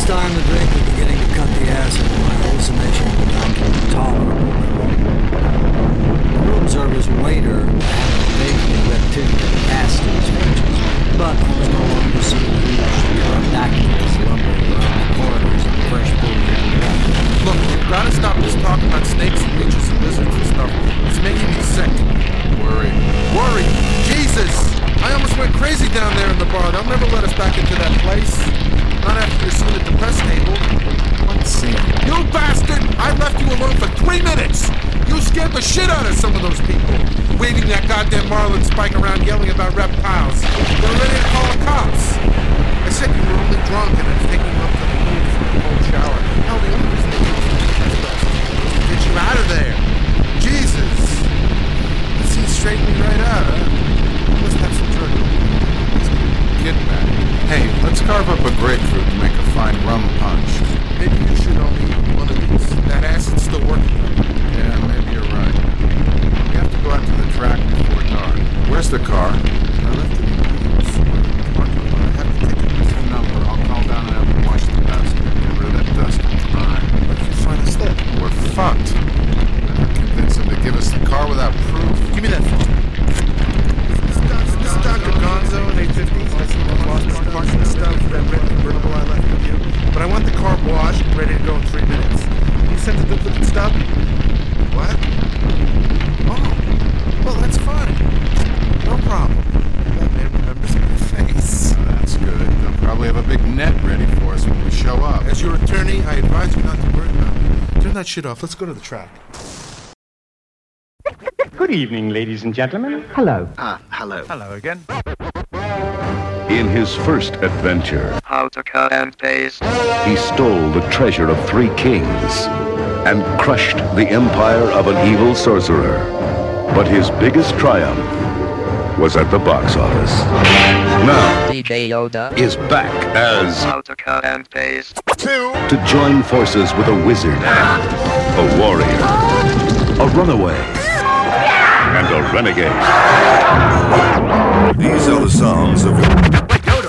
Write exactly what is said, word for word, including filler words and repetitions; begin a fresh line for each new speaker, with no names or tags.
this time the drink was beginning to cut the acid and my hallucination went down to an intolerable level. The room service waiter had a vaguely reptilian cast in his features, but I was no longer seeing the usual pterodactyls lumbering around the corridors of the fresh food.
Look, we've got to stop this talk about snakes and leeches and lizards and stuff. It's making me sick.
Worry.
Worry? Jesus! I almost went crazy down there in the bar. They'll never let us back into that place. Not after you've seen at the press table.
What scene?
You bastard! I left you alone for three minutes! You scared the shit out of some of those people. Waving that goddamn Marlin spike around yelling about reptiles. They're ready to call the cops. I said you were only drunk and I was taking you up to the room for a cold shower. Hell, the only reason they took you was to get you out of there. Jesus! That seems straighten me right out, huh? Let's have some drug.
Get back. Hey, let's carve up a grapefruit and make a fine rum punch.
Maybe you should only eat one of these. That acid's still working.
Yeah, maybe you're right. We have to go out to the track before dark. Where's the car?
I left it in the parking lot. I have to take it.
What's the number? I'll call down and have them wash the dust. Get rid of that dust. All right.
What if you find a slip?
We're fucked. Never convince them to give us the car without proof.
Give me that phone. This is Doctor Gonzo in eight fifty. I see the Boston parking stuff for that red convertible I left with you. But I want the car washed and ready to go in three minutes. Can you send the duplicate stuff? What? Oh, well, that's fine. No problem. That man remembers my face.
Oh, that's good. They'll probably have a big net ready for us when we show up.
As your attorney, I advise you not to worry about it. Turn that shit off. Let's go to the track.
Good evening, ladies and gentlemen. Hello.
Ah, hello.
Hello again.
In his first adventure,
How to cut and paste.
he stole the treasure of three kings and crushed the empire of an evil sorcerer. But his biggest triumph was at the box office. Now,
D J Yoda
is back as
How to cut and paste.
Two.
to join forces with a wizard, a warrior, a runaway, and a renegade.
These are the sounds of